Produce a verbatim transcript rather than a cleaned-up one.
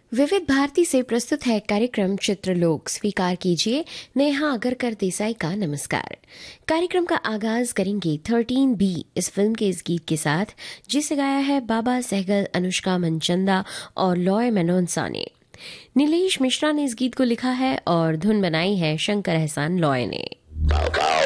विविध भारती से प्रस्तुत है कार्यक्रम चित्रलोक। स्वीकार कीजिए नेहा अगरकर देसाई का नमस्कार। कार्यक्रम का आगाज करेंगे थर्टीन बी इस फिल्म के इस गीत के साथ, जिसे गाया है बाबा सहगल, अनुष्का मनचंदा और लॉय मेनोन्सा ने। नीलेश मिश्रा ने इस गीत को लिखा है और धुन बनाई है शंकर एहसान लॉय ने।